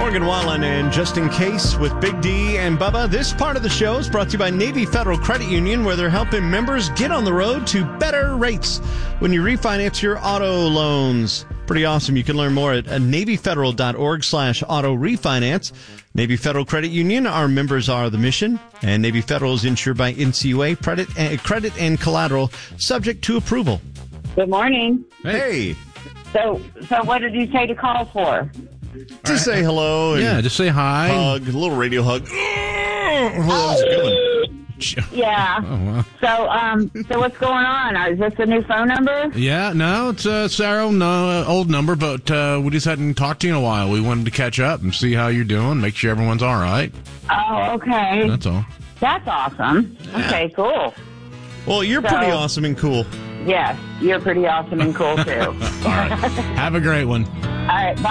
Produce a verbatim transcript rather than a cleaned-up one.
Morgan Wallen and Just In Case with Big D and Bubba. This part of the show is brought to you by Navy Federal Credit Union, where they're helping members get on the road to better rates when you refinance your auto loans. Pretty awesome. You can learn more at NavyFederal.org slash auto refinance. Navy Federal Credit Union, our members are the mission, and Navy Federal is insured by N C U A, credit and, credit and collateral, subject to approval. Good morning. Hey. So, so what did you say to call for? Just right. Say hello. And yeah, just say hi. Hug, a little radio hug. How's it going? Yeah. Oh, wow. So, um, so what's going on? Is this a new phone number? Yeah, no, it's uh, Sarah, no, uh, old number, but uh, we just hadn't talked to you in a while. We wanted to catch up and see how you're doing, make sure everyone's all right. Oh, okay. That's all. That's awesome. Yeah. Okay, cool. Well, you're so, pretty awesome and cool. Yes, you're pretty awesome and cool, too. All right. Have a great one. All right, bye.